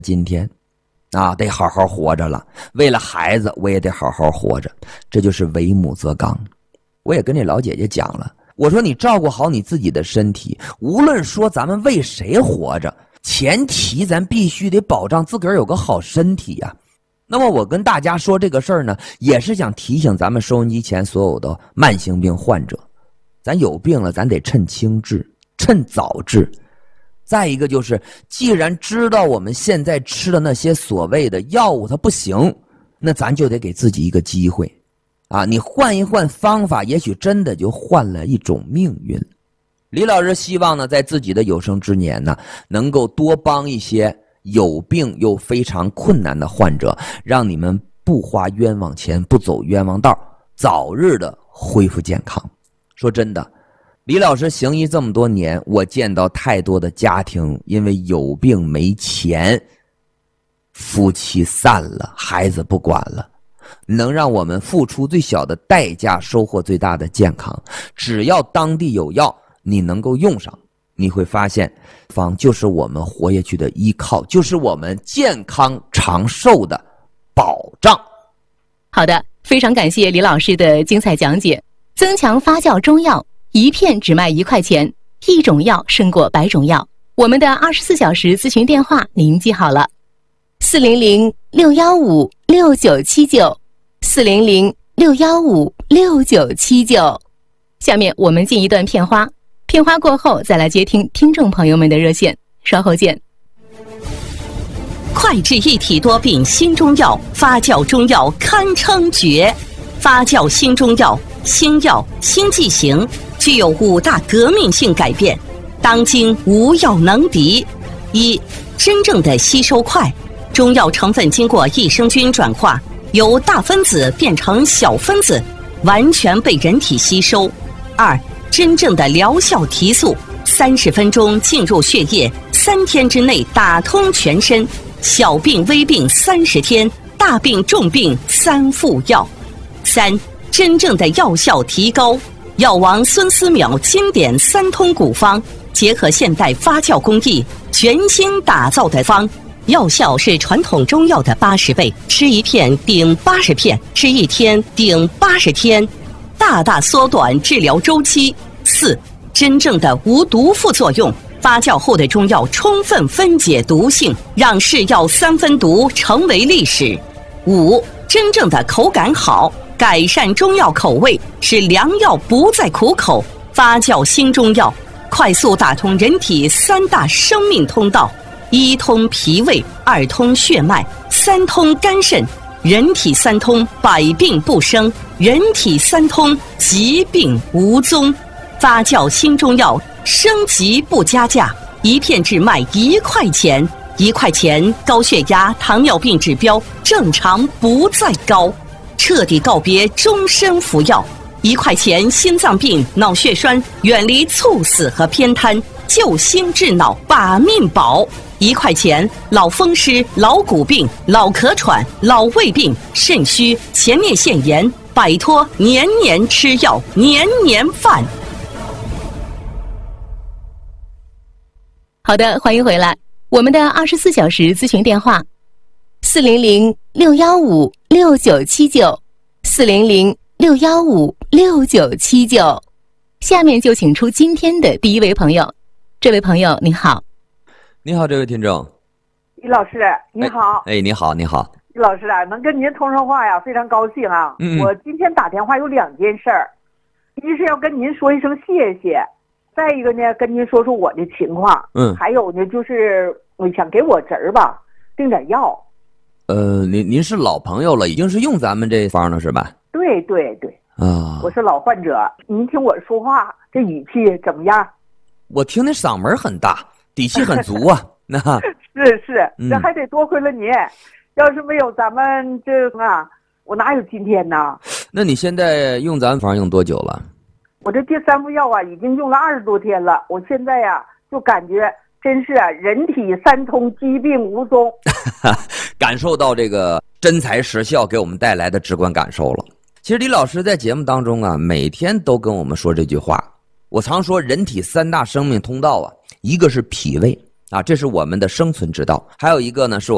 今天得好好活着了，为了孩子我也得好好活着，这就是为母则刚。我也跟这老姐姐讲了，我说你照顾好你自己的身体，无论说咱们为谁活着，前提咱必须得保障自个儿有个好身体呀。那么我跟大家说这个事儿呢，也是想提醒咱们收音机前所有的慢性病患者，咱有病了咱得趁轻治，趁早治。再一个就是，既然知道我们现在吃的那些所谓的药物它不行，那咱就得给自己一个机会你换一换方法，也许真的就换了一种命运。李老师希望呢，在自己的有生之年呢，能够多帮一些有病又非常困难的患者，让你们不花冤枉钱，不走冤枉道，早日的恢复健康。说真的，李老师行医这么多年，我见到太多的家庭因为有病没钱，夫妻散了，孩子不管了。能让我们付出最小的代价，收获最大的健康。只要当地有药，你能够用上，你会发现方就是我们活下去的依靠，就是我们健康长寿的保障。 好的，非常感谢李老师的精彩讲解。增强发酵中药，一片只卖1块钱，一种药胜过100种药。我们的24小时咨询电话您记好了，400-615-6979，400-615-6979。下面我们进一段片花，片花过后再来接听听众朋友们的热线，稍后见。 快治一体多病新中药，发酵中药堪称绝。发酵新中药，新药新剂型，具有5大革命性改变，当今无药能敌。一、真正的吸收快，中药成分经过益生菌转化，由大分子变成小分子，完全被人体吸收。2、真正的疗效提速，30分钟进入血液，3天之内打通全身，小病微病30天，大病重病3副药。3、真正的药效提高，药王孙思邈经典3通古方，结合现代发酵工艺，全新打造的方，药效是传统中药的80倍，吃1片顶80片，吃1天顶80天，大大缩短治疗周期。4、真正的无毒副作用，发酵后的中药充分分解毒性，让是药3分毒成为历史。5、真正的口感好，改善中药口味，使良药不再苦口。发酵新中药，快速打通人体3大生命通道：1通脾胃，2通血脉，3通肝肾。人体3通，百病不生；人体3通，疾病无踪。发酵新中药，升级不加价，一片只卖1块钱。1块钱，高血压、糖尿病指标正常不再高，彻底告别终身服药。1块钱，心脏病、脑血栓远离猝死和偏瘫，救心治脑把命保。1块钱，老风湿、老骨病、老咳喘、老胃病、肾虚、前列腺炎，摆脱年年吃药、年年犯。 好的，欢迎回来。我们的24小时咨询电话：400-615-6979，400-615-6979。下面就请出今天的第一位朋友。这位朋友你好。 你好，这位听众。 李老师你好。 你好，你好。 李老师能跟您通上话呀，非常高兴啊。我今天打电话有2件事儿，一是要跟您说一声谢谢，再一个呢，跟您说说我的情况。还有呢，就是我想给我侄儿吧订点药。 您是老朋友了，已经是用咱们这方了是吧？ 对对对。我是老患者。您听我说话这语气怎么样？ 我听那嗓门很大，底气很足啊。那是，这还得多亏了您。要是没有咱们这我哪有今天呢？ 那你现在用咱方用多久了？ 我这第3副药已经用了20多天了。我现在就感觉真是人体3通，疾病无踪。 感受到这个真材实效给我们带来的直观感受了。其实李老师在节目当中每天都跟我们说这句话。我常说人体3大生命通道一个是脾胃这是我们的生存之道，还有一个呢是